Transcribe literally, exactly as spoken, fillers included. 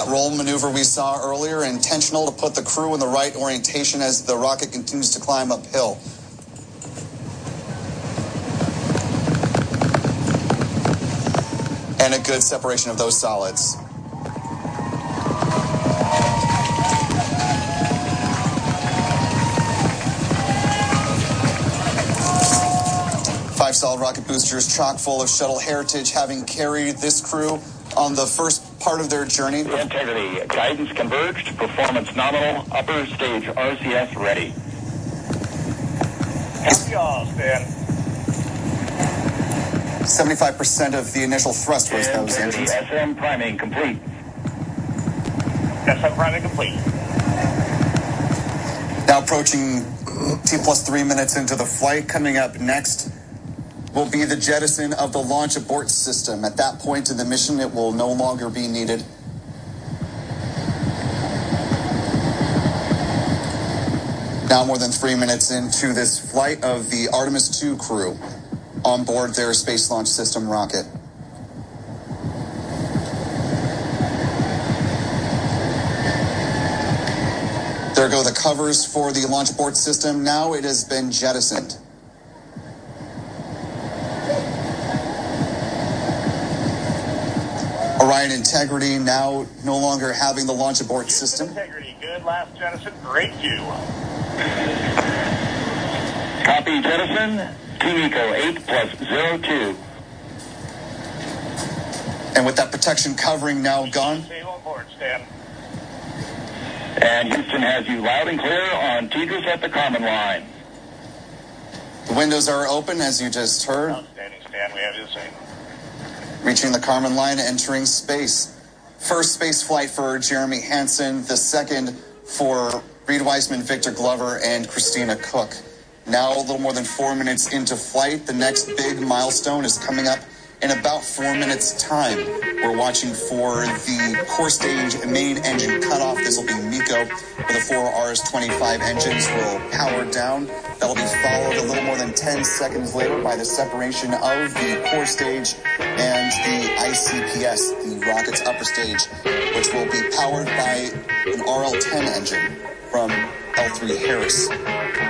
That roll maneuver we saw earlier, intentional to put the crew in the right orientation as the rocket continues to climb uphill. And a good separation of those solids. Five solid rocket boosters chock full of shuttle heritage, having carried this crew on the first part of their journey. Integrity, guidance converged, performance nominal, upper stage R C S ready. Happy all, Stan. seventy-five percent of the initial thrust was those engines. S M priming complete. S M priming complete. Now approaching T plus three minutes into the flight. Coming up next will be the jettison of the launch abort system. At that point in the mission, it will no longer be needed. Now more than three minutes into this flight of the Artemis two crew on board their Space Launch System rocket. There go the covers for the launch abort system. Now it has been jettisoned. Orion Integrity now no longer having the launch abort system. Integrity, good. Last jettison, great view. Copy jettison. Team Eco eight plus zero two. And with that protection covering now gone. Stay on board, Stan. And Houston has you loud and clear on Tigris at the common line. The windows are open, as you just heard. Outstanding, Stan. We have you the same. Reaching the Kármán line, entering space. First space flight for Jeremy Hansen, the second for Reed Wiseman, Victor Glover, and Christina Cook. Now a little more than four minutes into flight. The next big milestone is coming up in about four minutes' time. We're watching for the core stage main engine cutoff. This will be MECO, where the four R S twenty-five engines will power down. That'll be followed a little more than ten seconds later by the separation of the core stage and the I C P S, the rocket's upper stage, which will be powered by an R L ten engine from L three Harris.